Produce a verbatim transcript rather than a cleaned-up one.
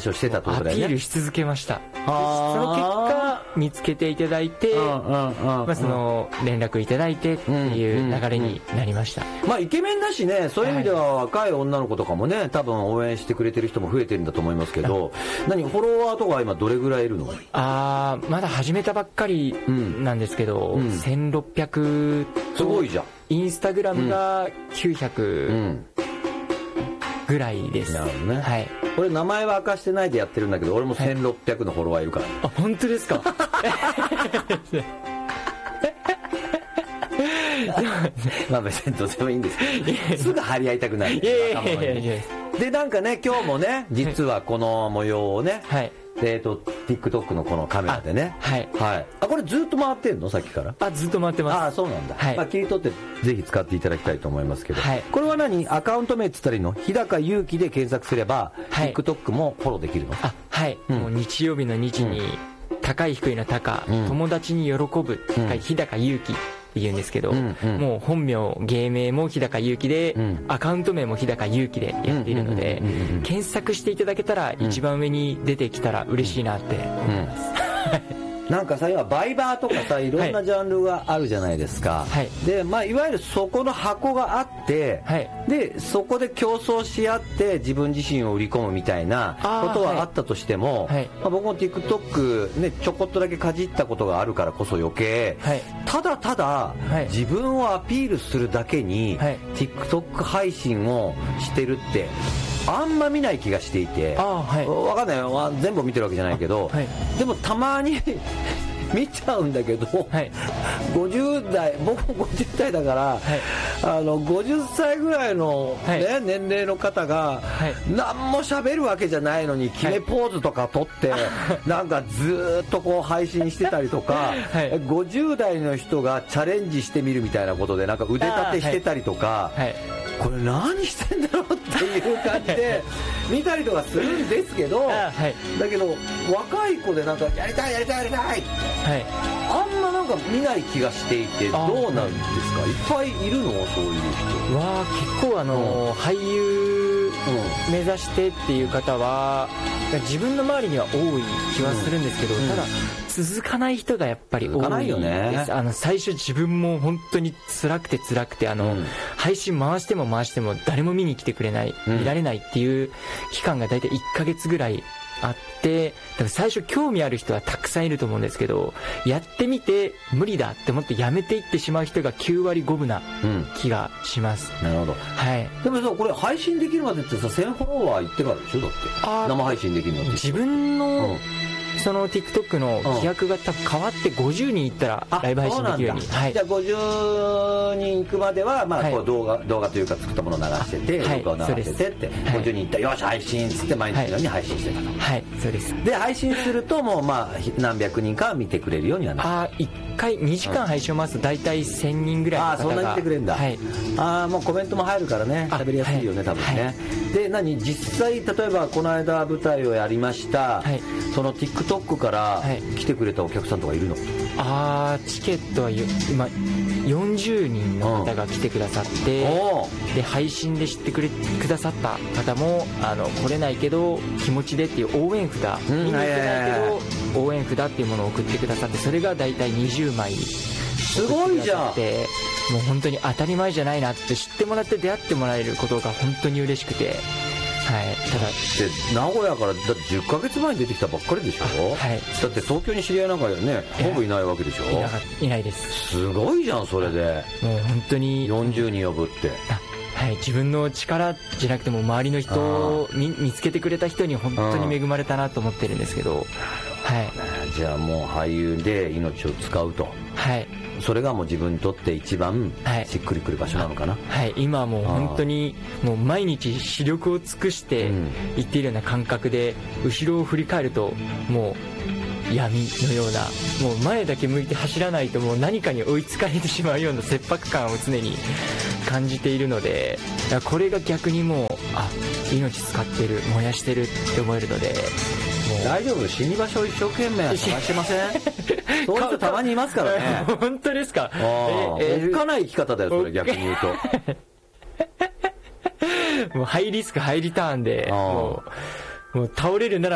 話をしてたってことだよね。 アピールし続けました。その結果見つけていただいて、まあ、その連絡いただいてっていう流れになりました。 うんうんうん、まあイケメンだしね、そういう意味では若い女の子とかもね、多分応援してくれてる人も増えてるんだと思いますけど、何フォロワーとか今どれぐらいいるの？ あー、まだ始めたばっかりなんですけど、うん、せんろっぴゃく、 すごいじゃん。 インスタグラムがきゅうひゃくぐらいです。 なるほどね。 はい。 俺名前は明かしてないでやってるんだけど、俺もせんろっぴゃくのフォロワーいるから、ね。 あ、本当ですか？ まあ別にどうでもいいんですけど、すぐ張り合いたくない。でなんかね、今日もね、実はこの模様をね、はい、えーと TikTok のこのカメラでね、はい、はい、あ、これずっと回ってんの？さっきから。 あ、ずっと回ってます。 あ、そうなんだ。はい、まあ切り取ってぜひ使っていただきたいと思いますけど、はい、これは何？アカウント名っつったらいいの？日高祐希で検索すれば、はい、TikTok もフォローできるの？ あ、はい、うん、もう日曜日の日に、うん、高い低いの高、うん、友達に喜ぶ、うん、日高祐希って言うんですけど、うんうん、もう本名芸名も日高祐希で、うん、アカウント名も日高祐希でやっているので、検索していただけたら一番上に出てきたら嬉しいなって思います、うんうんなんかさ、今バイバーとかさ、いろんなジャンルがあるじゃないですか、はい、で、まあ、いわゆるそこの箱があって、はい、でそこで競争し合って自分自身を売り込むみたいなことはあったとしても、はい、まあ、僕も TikTok、ね、ちょこっとだけかじったことがあるからこそ余計、はい、ただただ、はい、自分をアピールするだけに、はい、TikTok 配信をしてるってあんま見ない気がしていて、あ、はい、分かんないよ、全部見てるわけじゃないけど、はい、でもたまに見ちゃうんだけど、はい、ごじゅう代、僕もごじゅう代だから、はい、あのごじゅっさいぐらいの、ね、はい、年齢の方が、はい、何も喋るわけじゃないのに決めポーズとか撮って、はい、なんかずっとこう配信してたりとか、はい、ごじゅう代の人がチャレンジしてみるみたいなことでなんか腕立てしてたりとか、はいはい、これ何してんだろうっていう感じで見たりとかするんですけど、はい、だけど若い子でなんかやりたいやりたいやりたい、はい、あんまなんか見ない気がしていて、どうなんですか？いっぱいいるの？そういう人は結構あの、うん、俳優目指してっていう方は自分の周りには多い気はするんですけど、うん、ただ続かない人がやっぱり多いです。続かないよね。あの最初自分も本当に辛くて辛くてあの、うん、配信回しても回しても誰も見に来てくれない、うん、見られないっていう期間が大体いっかげつぐらいあって、多分最初興味ある人はたくさんいると思うんですけど、やってみて無理だって思ってやめていってしまう人がきゅうわりごぶな気がします、 うん、なるほど、 はい、 でもさ、これ配信できるまでってさ、せんフォロワーいってからでしょ？だって生配信できるのって自分の、うん、その TikTok の規約が多分変わってごじゅうにんいったらライブ配信できるように、はい、 じゃあごじゅうにんいくまでは、まあ、こう動画、動画というか作ったものを流してて、はい、動画を流しててって、はい、ごじゅうにんいったらよし配信っつって毎日のように配信してたの、 はいはい、そうです。 で配信するともうまあ何百人か見てくれるようにはなる。 あ、いっかいにじかん配信を回すと大体せんにんぐらいの方が、 あ、そんなに見てくれるんだ、はい、あ、もうコメントも入るからね、喋りやすいよね、多分ね、はい、で何実際例えばこの間舞台をやりました、はい、その TikTok から来てくれたお客さんとかいるの？ あー、チケットは今よんじゅうにんの方が来てくださって、うん、で配信で知ってくれくださった方もあの来れないけど気持ちでっていう応援札、うん、見に行けないけど応援札っていうものを送ってくださって、それが大体にじゅうまいすごいじゃん。 もう本当に当たり前じゃないなって知ってもらって出会ってもらえることが本当に嬉しくて、はい、ただって名古屋からだってじゅっかげつまえに出てきたばっかりでしょ、はい、だって東京に知り合いなんかねほぼいないわけでしょ。 いなかいないです。 すごいじゃんそれで。 もう本当によんじゅうにん呼ぶって、 はい、自分の力じゃなくても周りの人を 見, 見つけてくれた人に本当に恵まれたなと思ってるんですけど、はい、 じゃあもう俳優で命を使うと、はい、それがもう自分にとって一番しっくりくる場所なのかな。 はい、はい、今はもう本当にもう毎日視力を尽くしていっているような感覚で、後ろを振り返るともう闇のような、もう前だけ向いて走らないともう何かに追いつかれてしまうような切迫感を常に感じているので、これが逆にもうあ命使ってる燃やしてるって思えるので、もう大丈夫、死に場所を一生懸命探してませんそういう人たまにいますからね本当ですか。 おっかない生き方だよそれ、逆に言うともうハイリスクハイリターンでもう、もう倒れるなら